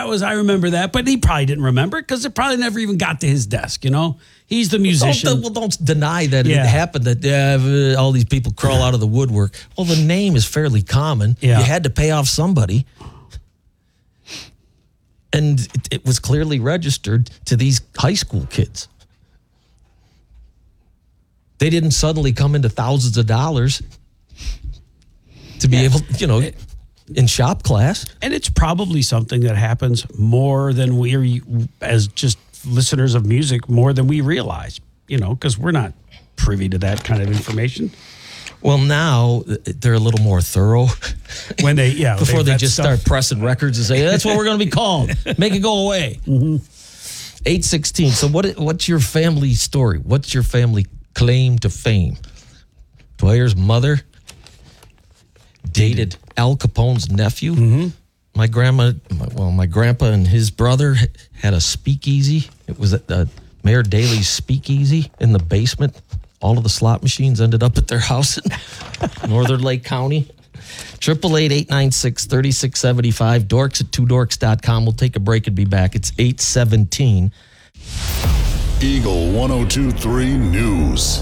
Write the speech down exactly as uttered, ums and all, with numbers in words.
that was, I remember that. But he probably didn't remember because it probably never even got to his desk, you know? He's the musician. Don't, well, don't deny that Yeah. it happened, that uh, all these people crawl out of the woodwork. Well, the name is fairly common. Yeah. You had to pay off somebody. And it, it was clearly registered to these high school kids. They didn't suddenly come into thousands of dollars to be Yeah. able, you know, in shop class. And it's probably something that happens more than we are, as just listeners of music, more than we realize, you know, because we're not privy to that kind of information. Well, now they're a little more thorough. When they, yeah. Before they vet just stuff. start pressing records and say, that's what we're going to be called. Make it go away. Mm-hmm. eight sixteen. So what? what's your family story? What's your family claim to fame? Dwyer's mother dated Al Capone's nephew. Mm-hmm. My grandma, my, well, my grandpa and his brother had a speakeasy. It was at the Mayor Daley's speakeasy in the basement. All of the slot machines ended up at their house in Northern Lake County. Triple eight, eight nine six, three six seven five. Dorks at two dorks dot com. We'll take a break and be back. It's eight seventeen. Eagle one oh two three News.